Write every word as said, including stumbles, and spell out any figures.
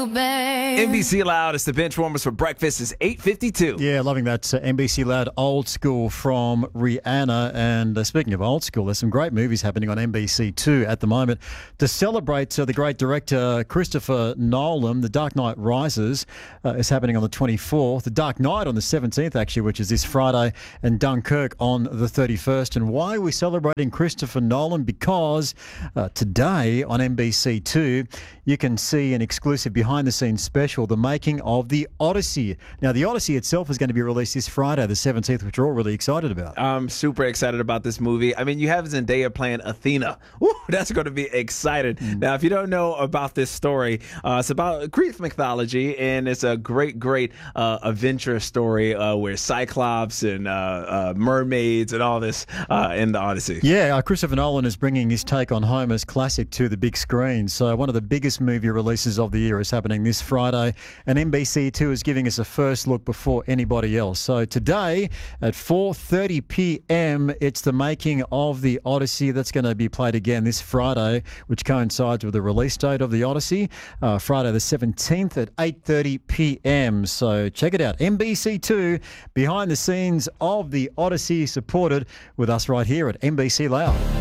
N B C Loud, it's the Benchwarmers for breakfast. It's eight fifty-two. Yeah, loving that uh, N B C Loud Old School from Rihanna. And uh, speaking of old school, there's some great movies happening on N B C two at the moment. To celebrate uh, the great director Christopher Nolan, The Dark Knight Rises uh, is happening on the twenty-fourth. The Dark Knight on the seventeenth, actually, which is this Friday, and Dunkirk on the thirty-first. And why are we celebrating Christopher Nolan? Because uh, today on N B C two, you can see an exclusive behind-the-scenes special, the making of The Odyssey. Now, The Odyssey itself is going to be released this Friday, the seventeenth, which we're all really excited about. I'm super excited about this movie. I mean, you have Zendaya playing Athena. Woo, that's going to be exciting. Mm. Now, if you don't know about this story, uh, it's about Greek mythology, and it's a great, great uh, adventure story uh, where Cyclops and uh, uh, mermaids and all this uh, in The Odyssey. Yeah, uh, Christopher Nolan is bringing his take on Homer's classic to the big screen. So one of the biggest movie releases of the year is happening this Friday, and N B C two is giving us a first look before anybody else. So today at four thirty p.m. it's the making of The Odyssey. That's going to be played again this Friday, which coincides with the release date of The Odyssey, uh, Friday the seventeenth at eight thirty p.m. So check it out. N B C two, behind the scenes of The Odyssey, supported with us right here at N B C Loud.